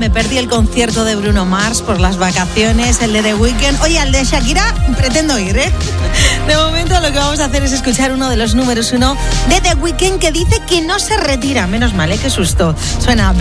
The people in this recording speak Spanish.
me perdí el concierto de Bruno Mars por las vacaciones, el de The Weeknd. Oye, al de Shakira pretendo ir, ¿eh? De momento lo que vamos a hacer es escuchar uno de los números 1 de The Weeknd, que dice que no se retira. Menos mal, ¿eh? Qué susto. Suena